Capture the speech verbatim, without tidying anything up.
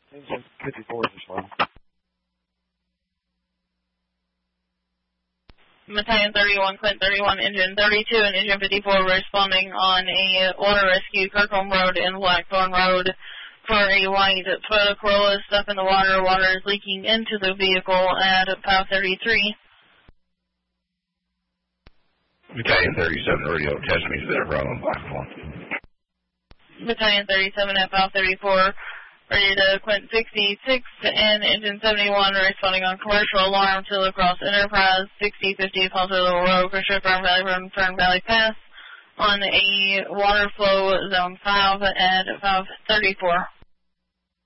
Engine fifty-four is responding. Battalion thirty-one, Clint thirty-one, Engine thirty-two, and Engine fifty-four responding on a water rescue, Kirkholm Road and Blackthorn Road for a white Toyota Corolla stuck in the water. Water is leaking into the vehicle at P O W thirty-three. Battalion thirty-seven, radio test me there, Bravo, Blackthorn. Battalion thirty-seven at P O W thirty-four. Ready to Quint sixty-six and Engine seventy-one responding on commercial alarm to La Crosse Enterprise, sixty fifty Palter Little Road, Christian Fern Valley Road, Fern Valley Pass on a water flow zone five at P O W thirty-four.